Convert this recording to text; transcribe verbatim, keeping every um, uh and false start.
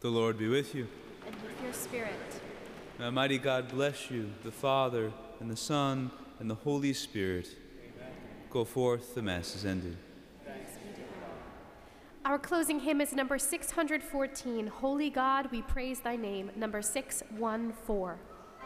The Lord be with you. And with your spirit. May Almighty God bless you, the Father, and the Son, and the Holy Spirit. Amen. Go forth, the Mass is ended. Thanks be to God. Our closing hymn is number six hundred fourteen, Holy God, we praise thy name, number six one four.